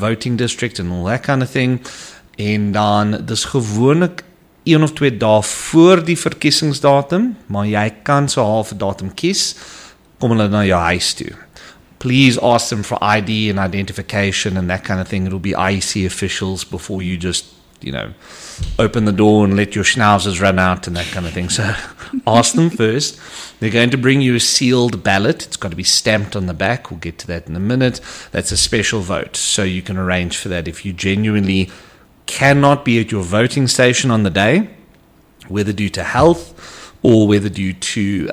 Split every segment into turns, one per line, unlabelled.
voting district and all that kind of thing. En dan, dis gewoonlik 1 of 2 dae voor die verkiesingsdatum, maar jy kan so half 'n datum kies, kom hulle na jou huis toe. Please ask them for ID and identification and that kind of thing. It'll be IEC officials before you just, open the door and let your schnauzers run out and that kind of thing. So ask them first. They're going to bring you a sealed ballot. It's got to be stamped on the back. We'll get to that in a minute. That's a special vote. So you can arrange for that if you genuinely cannot be at your voting station on the day, whether due to health or whether due to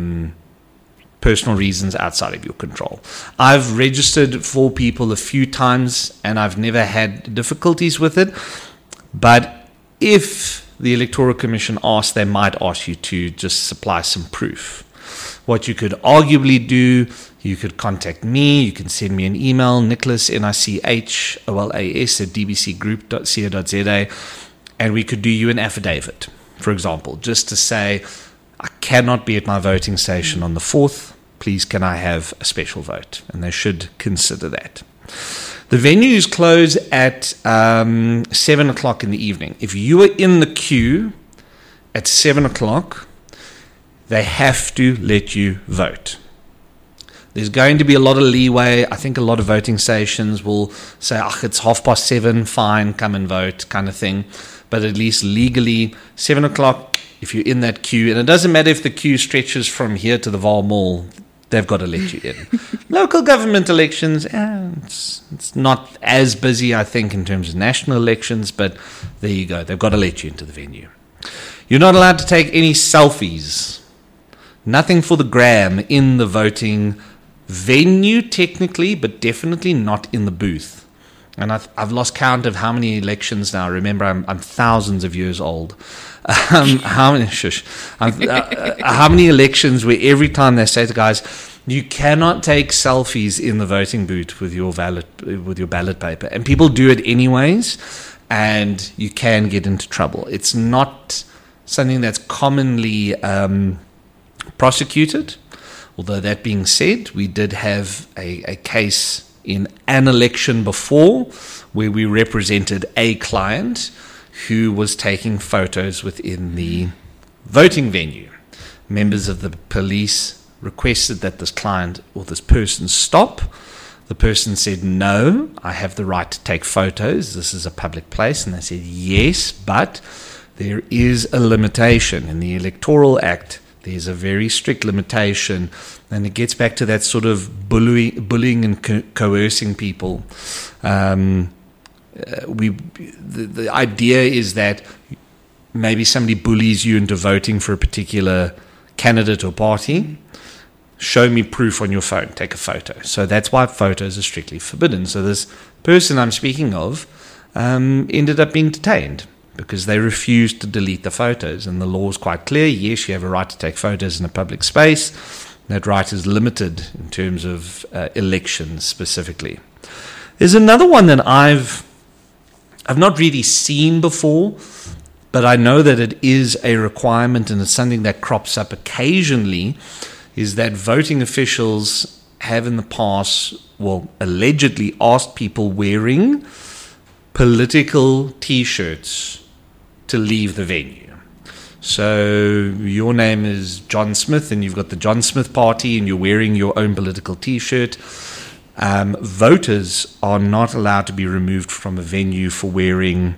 personal reasons outside of your control. I've registered for people a few times and I've never had difficulties with it. But if the Electoral Commission asks, they might ask you to just supply some proof. What you could arguably do, you could contact me, you can send me an email, Nicholas, NICHOLAS at dbcgroup.co.za, and we could do you an affidavit, for example, just to say, I cannot be at my voting station on the 4th, please can I have a special vote? And they should consider that. The venues close at 7 o'clock in the evening. If you are in the queue at 7 o'clock, they have to let you vote. There's going to be a lot of leeway. I think a lot of voting stations will say, it's 7:30, fine, come and vote, kind of thing. But at least legally, 7 o'clock, if you're in that queue, and it doesn't matter if the queue stretches from here to the Vaal Mall, they've got to let you in. Local government elections, it's not as busy, I think, in terms of national elections, but there you go. They've got to let you into the venue. You're not allowed to take any selfies. Nothing for the gram in the voting venue, technically, but definitely not in the booth. And I've lost count of how many elections now. Remember, I'm thousands of years old. How many elections where every time they say to guys, you cannot take selfies in the voting booth with your ballot paper, and people do it anyways, and you can get into trouble. It's not something that's commonly prosecuted. Although that being said, we did have a case in an election before where we represented a client who was taking photos within the voting venue. Members of the police requested that this client or this person stop. The person said, no, I have the right to take photos. This is a public place. And they said, yes, but there is a limitation in the Electoral Act. There's a very strict limitation, and it gets back to that sort of bullying and coercing people. The idea is that maybe somebody bullies you into voting for a particular candidate or party. Show me proof on your phone. Take a photo. So that's why photos are strictly forbidden. So this person I'm speaking of ended up being detained because they refused to delete the photos. And the law is quite clear. Yes, you have a right to take photos in a public space. That right is limited in terms of elections specifically. There's another one that I've not really seen before, but I know that it is a requirement and it's something that crops up occasionally, is that voting officials have in the past, allegedly asked people wearing political T-shirts to leave the venue. So your name is John Smith and you've got the John Smith Party and you're wearing your own political T-shirt. Voters are not allowed to be removed from a venue for wearing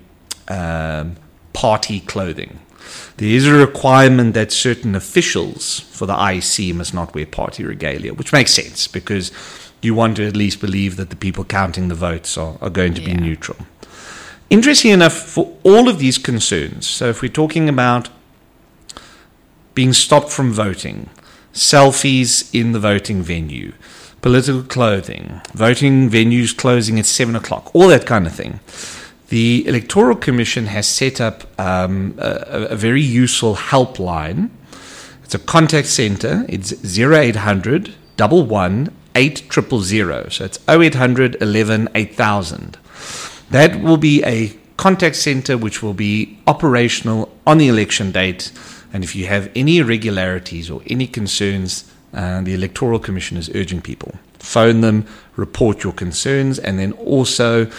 party clothing. There is a requirement that certain officials for the IEC must not wear party regalia, which makes sense because you want to at least believe that the people counting the votes are going to be neutral. Interesting enough, for all of these concerns, so if we're talking about being stopped from voting, selfies in the voting venue, political clothing, voting venues closing at 7 o'clock, all that kind of thing, the Electoral Commission has set up a very useful helpline. It's a contact center. It's 0800 11 8000. So it's 0800 11 8000. That will be a contact center which will be operational on the election date. And if you have any irregularities or any concerns, the Electoral Commission is urging people. Phone them, report your concerns, and then also